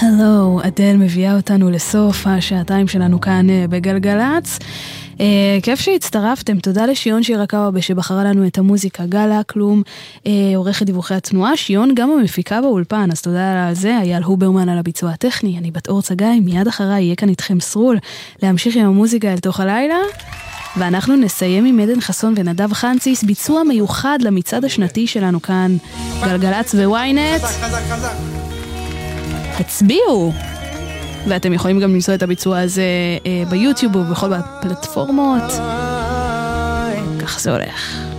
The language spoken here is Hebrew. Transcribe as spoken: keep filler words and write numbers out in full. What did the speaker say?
הלו, אדל מביאה אותנו לסוף השעתיים שלנו כאן בגלגלץ. כיף שהצטרפתם, תודה לשיון שירקאווה שבחרה לנו את המוזיקה. גלה כלום, עורכת דיווחי התנועה, שיון גם המפיקה באולפן, אז תודה על זה. אייל הוברמן על הביצוע הטכני, אני בת אור צגאי, מיד אחריי יהיה כאן איתכם סרול להמשיך עם המוזיקה אל תוך הלילה, ואנחנו נסיים עם עדן חסון ונדב חנציס, ביצוע מיוחד למצעד השנתי שלנו כאן גלגלץ וויינט. הצביעו, ואתם יכולים גם למצוא את הביצוע הזה אה, ביוטיוב ובכל הפלטפורמות. כך זה הולך.